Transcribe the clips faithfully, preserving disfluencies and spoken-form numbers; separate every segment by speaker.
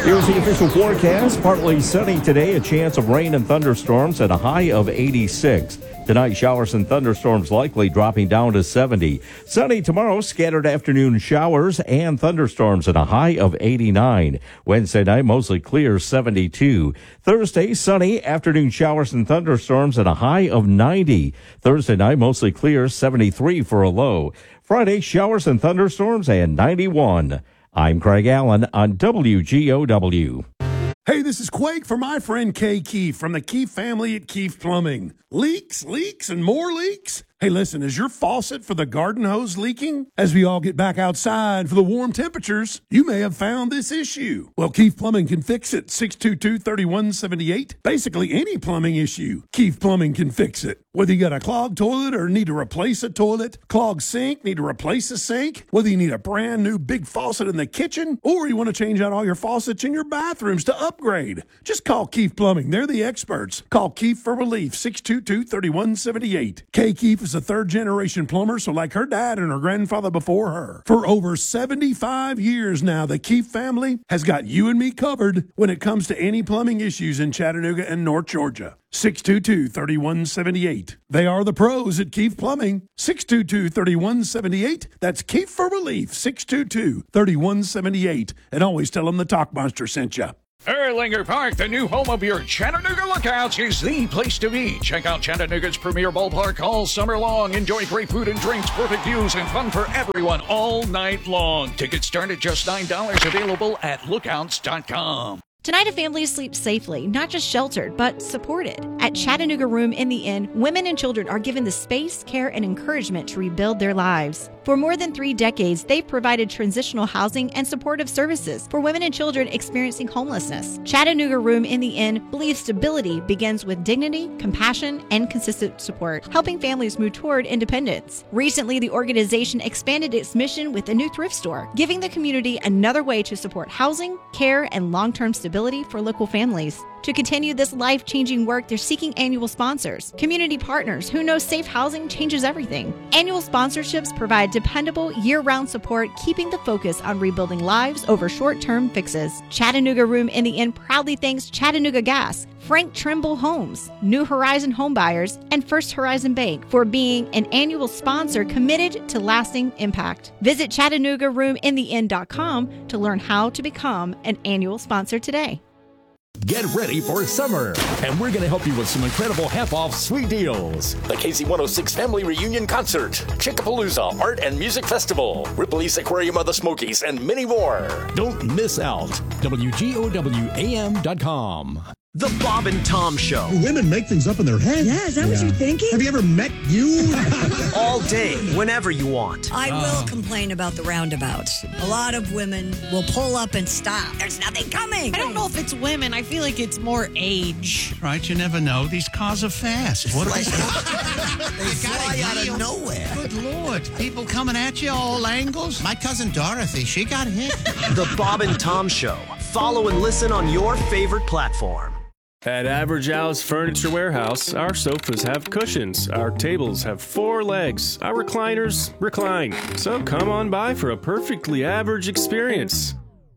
Speaker 1: Here's the official forecast. Partly sunny today, a chance of rain and thunderstorms at a high of eighty-six. Tonight, showers and thunderstorms likely dropping down to seventy. Sunny tomorrow, scattered afternoon showers and thunderstorms at a high of eighty-nine. Wednesday night, mostly clear, seventy-two. Thursday, sunny, afternoon showers and thunderstorms at a high of ninety. Thursday night, mostly clear, seventy-three for a low. Friday, showers and thunderstorms and ninety-one. I'm Craig Allen on W G O W.
Speaker 2: Hey, this is Quake for my friend Kay Keefe from the Keefe family at Keefe Plumbing. Leaks, leaks, and more leaks? Hey, listen, is your faucet for the garden hose leaking? As we all get back outside for the warm temperatures, you may have found this issue. Well, Keefe Plumbing can fix it. six two two, three one seven eight. Basically, any plumbing issue, Keefe Plumbing can fix it. Whether you got a clogged toilet or need to replace a toilet, clogged sink, need to replace a sink, whether you need a brand new big faucet in the kitchen, or you want to change out all your faucets in your bathrooms to upgrade, just call Keefe Plumbing. They're the experts. Call Keefe for relief, six two two, three one seven eight. Kay Keefe is a third-generation plumber, so like her dad and her grandfather before her. For over seventy-five years now, the Keefe family has got you and me covered when it comes to any plumbing issues in Chattanooga and North Georgia. six two two, three one seven eight. They are the pros at Keefe Plumbing. six two two, three one seven eight. That's Keefe for relief, six two two, three one seven eight. And always tell them the Talk Monster sent you.
Speaker 3: Erlanger Park, the new home of your Chattanooga Lookouts, is the place to be. Check out Chattanooga's premier ballpark all summer long. Enjoy great food and drinks, perfect views, and fun for everyone all night long. Tickets start at just nine dollars, available at lookouts dot com.
Speaker 4: Tonight, a family sleeps safely, not just sheltered, but supported. At Chattanooga Room in the Inn, women and children are given the space, care, and encouragement to rebuild their lives. For more than three decades, they've provided transitional housing and supportive services for women and children experiencing homelessness. Chattanooga Room in the Inn believes stability begins with dignity, compassion, and consistent support, helping families move toward independence. Recently, the organization expanded its mission with a new thrift store, giving the community another way to support housing, care, and long-term stability for local families. To continue this life-changing work, they're seeking annual sponsors, community partners who know safe housing changes everything. Annual sponsorships provide dependable, year-round support, keeping the focus on rebuilding lives over short-term fixes. Chattanooga Room in the Inn proudly thanks Chattanooga Gas, Frank Trimble Homes, New Horizon Homebuyers, and First Horizon Bank for being an annual sponsor committed to lasting impact. Visit Chattanooga Room in the Inn dot com to learn how to become an annual sponsor today.
Speaker 5: Get ready for summer, and we're going to help you with some incredible half-off sweet deals.
Speaker 6: The K Z one oh six Family Reunion Concert, Chickapalooza Art and Music Festival, Ripley's Aquarium of the Smokies, and many more.
Speaker 5: Don't miss out. W G O W A M dot com.
Speaker 7: The Bob and Tom Show.
Speaker 8: Women make things up in their head.
Speaker 9: Yeah, is that yeah. what you're thinking?
Speaker 8: Have you ever met you?
Speaker 7: All day, whenever you want.
Speaker 9: I oh. will complain about the roundabouts. A lot of women will pull up and stop. There's nothing coming.
Speaker 10: I don't know if it's women. I feel like it's more age.
Speaker 11: Right, you never know. These cars are fast. What
Speaker 12: like, they fly out of nowhere.
Speaker 11: Good Lord. People coming at you all angles. My cousin Dorothy, she got hit.
Speaker 7: The Bob and Tom Show. Follow and listen on your favorite platform.
Speaker 13: At Average Al's Furniture Warehouse, our sofas have cushions, our tables have four legs, our recliners recline. So come on by for a perfectly average experience.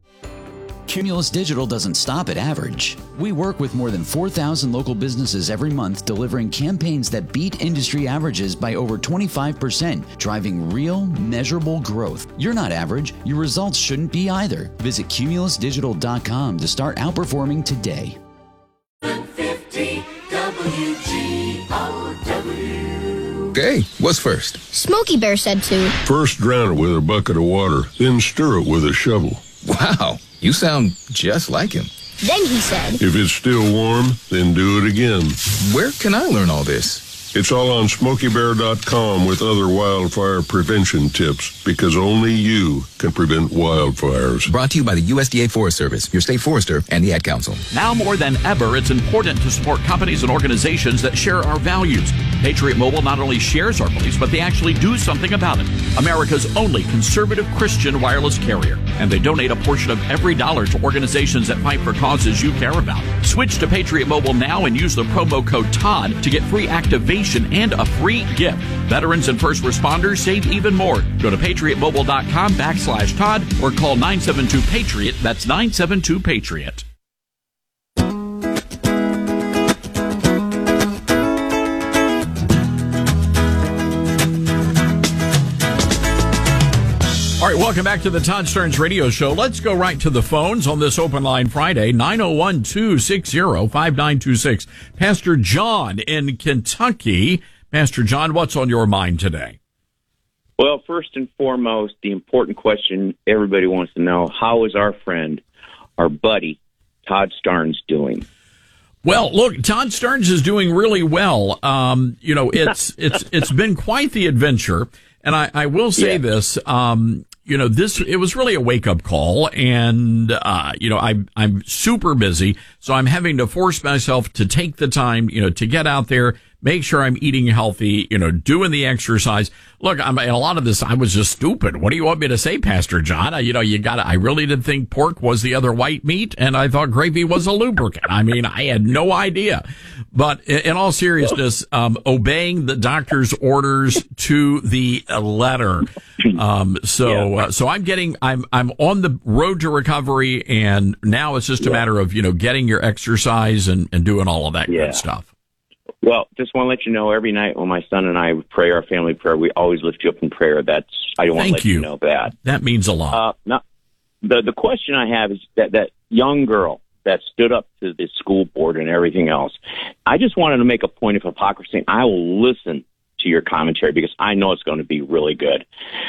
Speaker 14: Cumulus Digital doesn't stop at average. We work with more than four thousand local businesses every month, delivering campaigns that beat industry averages by over twenty-five percent, driving real, measurable growth. You're not average. Your results shouldn't be either. Visit cumulus digital dot com to start outperforming today.
Speaker 15: W G O W.
Speaker 16: Okay, what's first?
Speaker 17: Smokey Bear said to.
Speaker 18: First drown it with a bucket of water, then stir it with a shovel.
Speaker 16: Wow, you sound just like him.
Speaker 17: Then he said.
Speaker 18: If it's still warm, then do it again.
Speaker 16: Where can I learn all this?
Speaker 18: It's all on smokey bear dot com with other wildfire prevention tips, because only you can prevent wildfires.
Speaker 16: Brought to you by the U S D A Forest Service, your state forester, and the Ad Council.
Speaker 19: Now more than ever, it's important to support companies and organizations that share our values. Patriot Mobile not only shares our beliefs, but they actually do something about it. America's only conservative Christian wireless carrier. And they donate a portion of every dollar to organizations that fight for causes you care about. Switch to Patriot Mobile now and use the promo code TODD to get free activation and a free gift. Veterans and first responders save even more. Go to patriotmobile.com backslash Todd or call nine seven two Patriot. That's nine seven two Patriot.
Speaker 1: All right, welcome back to the Todd Stearns Radio Show. Let's go right to the phones on this Open Line Friday, nine oh one, two six zero, five nine two six. Pastor John in Kentucky. Pastor John, what's on your mind today?
Speaker 20: Well, first and foremost, the important question everybody wants to know, how is our friend, our buddy, Todd Stearns doing?
Speaker 1: Well, look, Todd Stearns is doing really well. Um, you know, it's it's it's been quite the adventure. And I, I will say yeah. this, um, you know, this, it was really a wake up call, and, uh, you know, I, I'm super busy, so I'm having to force myself to take the time, you know, to get out there, make sure I'm eating healthy, you know, doing the exercise. Look, I'm, a lot of this, I was just stupid. What do you want me to say, Pastor John? I, you know, you gotta, I really did think pork was the other white meat, and I thought gravy was a lubricant. I mean, I had no idea. But in all seriousness, um, obeying the doctor's orders to the letter. Um, so, uh, so I'm getting, I'm, I'm on the road to recovery, and now it's just a matter of, you know, getting your exercise and, and doing all of that
Speaker 20: yeah.
Speaker 1: good stuff.
Speaker 20: Well, just want to let you know, every night when my son and I pray our family prayer, we always lift you up in prayer. That's, I want to let you. you know that.
Speaker 1: That means a lot.
Speaker 20: Uh, now, the, the question I have is that, that young girl that stood up to the school board and everything else, I just wanted to make a point of hypocrisy. I will listen to your commentary because I know it's going to be really good.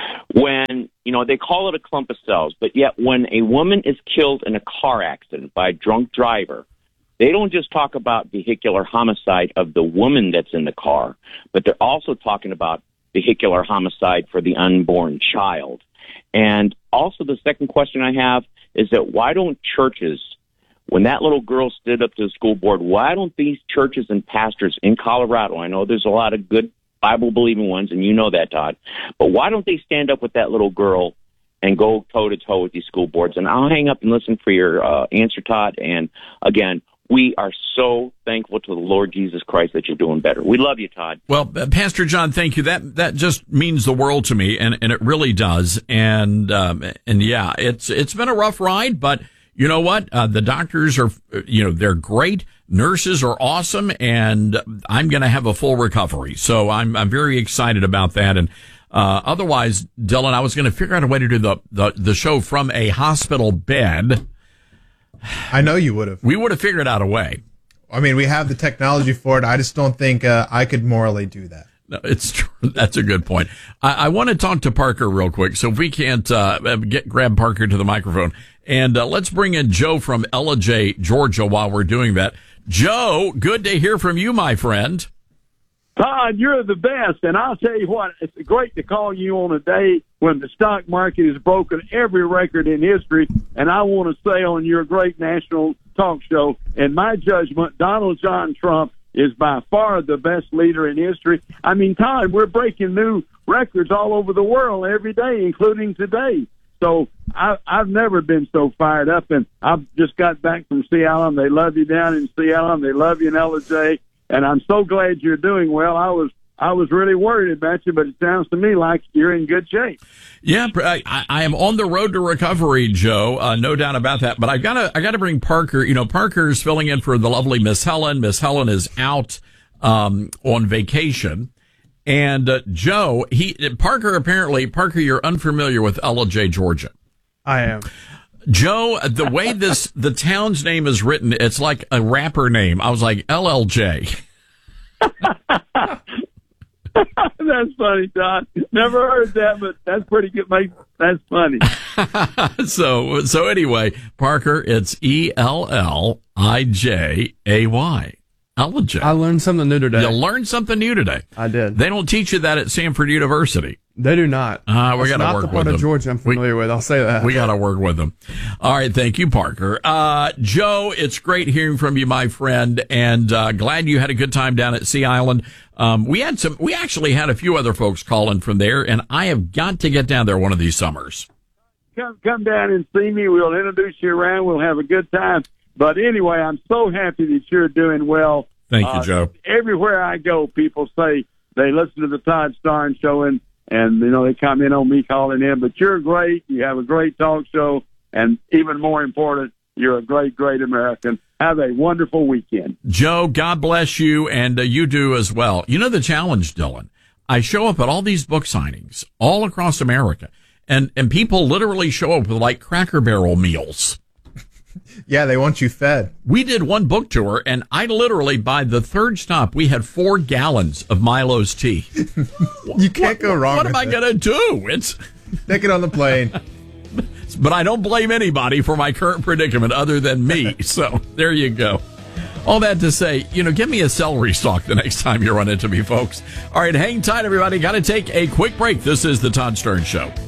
Speaker 20: When, you know, they call it a clump of cells, but yet when a woman is killed in a car accident by a drunk driver, they don't just talk about vehicular homicide of the woman that's in the car, but they're also talking about vehicular homicide for the unborn child. And also the second question I have is that why don't churches, when that little girl stood up to the school board, why don't these churches and pastors in Colorado, I know there's a lot of good Bible-believing ones, and you know that, Todd, but why don't they stand up with that little girl and go toe-to-toe with these school boards? And I'll hang up and listen for your uh, answer, Todd. And, again, we are so thankful to the Lord Jesus Christ that you're doing better. We love you, Todd.
Speaker 1: Well, uh, Pastor John, thank you. That that just means the world to me, and, and it really does. And um, and yeah, it's it's been a rough ride, but you know what? Uh, the doctors are, you know, they're great. Nurses are awesome, and I'm going to have a full recovery. So I'm I'm very excited about that. And uh, otherwise, Dylan, I was going to figure out a way to do the, the the show from a hospital bed.
Speaker 21: I know you would have.
Speaker 1: We would have figured out a way.
Speaker 21: I mean, we have the technology for it. I just don't think uh, I could morally do that.
Speaker 1: No, it's true. That's a good point. I, I want to talk to Parker real quick. So if we can't uh, get grab Parker to the microphone, and uh, let's bring in Joe from Ellijay, Georgia, while we're doing that. Joe, good to hear from you, my friend.
Speaker 22: Todd, you're the best, and I'll tell you what, it's great to call you on a day when the stock market has broken every record in history, and I want to say on your great national talk show, in my judgment, Donald John Trump is by far the best leader in history. I mean, Todd, we're breaking new records all over the world every day, including today. So I, I've never been so fired up, and I've just got back from Seattle, and they love you down in Seattle, and they love you in Ellijay. And I'm so glad you're doing well. I was I was really worried about you, but it sounds to me like you're in good shape.
Speaker 1: Yeah, I, I am on the road to recovery, Joe. Uh, no doubt about that. But I gotta I gotta bring Parker. You know, Parker's filling in for the lovely Miss Helen. Miss Helen is out um, on vacation, and uh, Joe he Parker apparently Parker, you're unfamiliar with Ellijay, Georgia.
Speaker 21: I am.
Speaker 1: Joe, the way this, the town's name is written, it's like a rapper name. I was like, L L J.
Speaker 22: That's funny, Todd. Never heard that, but that's pretty good. That's funny.
Speaker 1: so, so anyway, Parker, it's E L L I J A Y. Ellijay.
Speaker 23: I learned something new today.
Speaker 1: You learned something new today.
Speaker 23: I did.
Speaker 1: They don't teach you that at Samford University.
Speaker 2: They do not.
Speaker 3: Uh, we got to
Speaker 2: not
Speaker 3: work
Speaker 2: the
Speaker 3: with
Speaker 2: part
Speaker 3: them.
Speaker 2: of Georgia I'm familiar
Speaker 3: we,
Speaker 2: with. I'll say that.
Speaker 3: We got to work with them. All right. Thank you, Parker. Uh, Joe, it's great hearing from you, my friend, and uh, glad you had a good time down at Sea Island. Um, we had some. We actually had a few other folks calling from there, and I have got to get down there one of these summers.
Speaker 22: Come, come down and see me. We'll introduce you around. We'll have a good time. But anyway, I'm so happy that you're doing well.
Speaker 3: Thank you,
Speaker 22: uh,
Speaker 3: Joe.
Speaker 22: Everywhere I go, people say they listen to the Todd Starnes show, and, and you know they comment on me calling in. But you're great. You have a great talk show, and even more important, you're a great, great American. Have a wonderful weekend.
Speaker 3: Joe, God bless you, and uh, you do as well. You know the challenge, Dylan? I show up at all these book signings all across America, and, and people literally show up with like Cracker Barrel meals.
Speaker 21: Yeah, they want you fed.
Speaker 3: We did one book tour, and I literally, by the third stop, we had four gallons of Milo's tea.
Speaker 21: You can't
Speaker 3: what,
Speaker 21: go wrong
Speaker 3: What
Speaker 21: with
Speaker 3: am I
Speaker 21: it.
Speaker 3: going to do? It's
Speaker 21: Take it on the plane.
Speaker 3: But I don't blame anybody for my current predicament other than me. So there you go. All that to say, you know, give me a celery stalk the next time you run into me, folks. All right, hang tight, everybody. Got to take a quick break. This is the Todd Stern Show.